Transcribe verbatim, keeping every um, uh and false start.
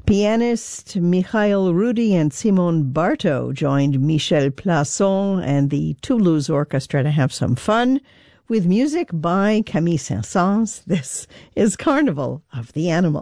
Pianist Mikhail Rudy and Simone Barto joined Michel Plasson and the Toulouse Orchestra to have some fun with music by Camille Saint-Saëns. This is Carnival of the Animals.